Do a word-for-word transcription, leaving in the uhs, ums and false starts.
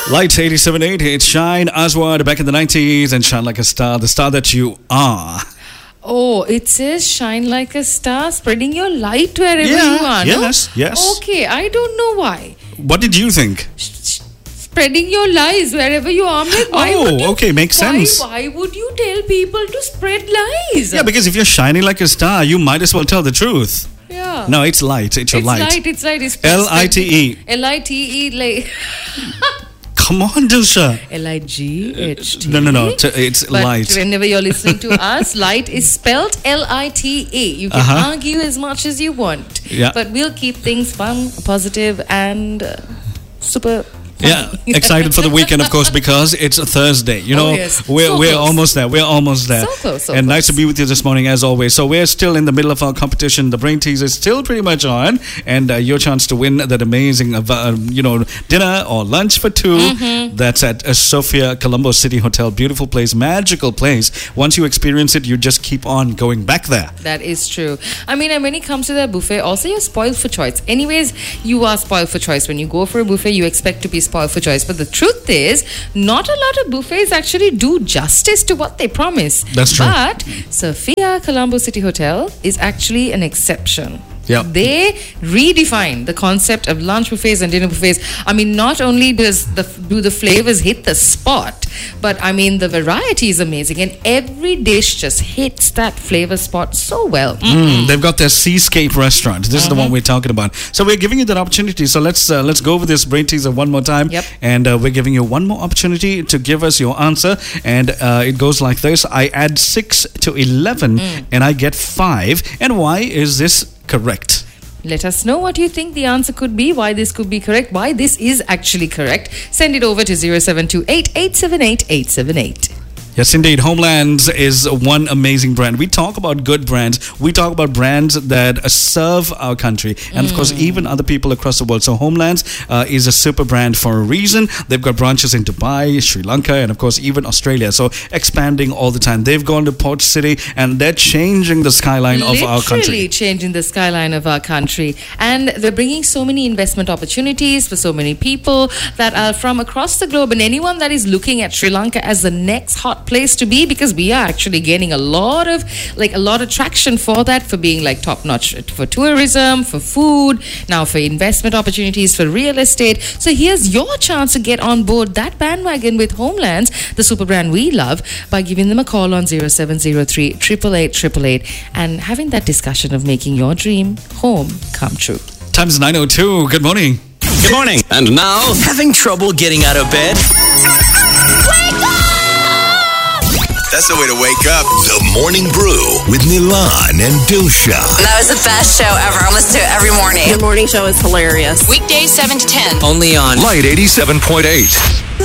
Lights eighty-seven point eight, it's Shine Aswad back in the nineties and Shine Like a Star, the star that you are. Oh, it says shine like a star, spreading your light wherever Yeah, you are. yes, no? yes. Okay, I don't know why. What did you think? Sh- sh- Spreading your lies wherever you are. I'm like, why Oh, would you, okay, makes why, sense. Why would you tell people to spread lies? Yeah, because if you're shining like a star, you might as well tell the truth. Yeah. No, it's light. It's your It's light. light. It's light. It's L I T E. L I T E. Like. Come on, Dilsha. L I G H T. No, no, no. T- It's But light. whenever you're listening to us, light is spelled L I T E. You can Uh-huh. argue as much as you want. Yeah. But we'll keep things fun, positive, and uh, super funny. Yeah, excited for the weekend, of course, because it's a Thursday. You know, Oh, yes. we're So we're close. almost there. We're almost there. So close, so and close. nice to be with you this morning, as always. So we're still in the middle of our competition. The brain teaser is still pretty much on, and uh, your chance to win that amazing, uh, uh, you know, dinner or lunch for two. Mm-hmm. That's at uh, Sophia Colombo City Hotel. Beautiful place, magical place. Once you experience it, you just keep on going back there. That is true. I mean, and when it comes to that buffet, also you're spoiled for choice. Anyways, you are spoiled for choice. When you go for a buffet, you expect to be spoiled for choice. But the truth is, not a lot of buffets actually do justice to what they promise. That's true. But Sophia Colombo City Hotel is actually an exception. Yeah. They redefine the concept of lunch buffets and dinner buffets. I mean, not only does the do the flavors hit the spot, but I mean the variety is amazing, and every dish just hits that flavor spot so well. Mm. Mm, they've got their Seascape restaurant. This is the one we're talking about. So we're giving you that opportunity. So let's uh, let's go over this brain teaser one more time. Yep. And uh, we're giving you one more opportunity to give us your answer. And uh, it goes like this: I add six to eleven, and I get five. And why is this correct? Let us know what you think the answer could be, why this could be correct, why this is actually correct. Send it over to zero seven two eight, eight seven eight, eight seven eight. Yes, indeed. Homelands is one amazing brand. We talk about good brands. We talk about brands that uh, serve our country and, of course, even other people across the world. So Homelands uh, is a super brand for a reason. They've got branches in Dubai, Sri Lanka, and, of course, even Australia. So expanding all the time. They've gone to Port City and they're changing the skyline of our country. Literally changing the skyline of our country. And they're bringing so many investment opportunities for so many people that are from across the globe. And anyone that is looking at Sri Lanka as the next hot place to be, because we are actually gaining a lot of like a lot of traction for that, for being like top notch for tourism, for food, now for investment opportunities, for real estate. So here's your chance to get on board that bandwagon with Homelands, the super brand we love, by giving them a call on zero seven zero three, eight eight eight, eight eight eight and having that discussion of making your dream home come true. Time's nine oh two. Good morning. Good morning. And now, having trouble getting out of bed? That's the way to wake up. The Morning Brew with Milan and Dilsha. That was the best show ever. I listen to it every morning. The morning show is hilarious. Weekdays seven to ten. Only on Light eighty-seven point eight.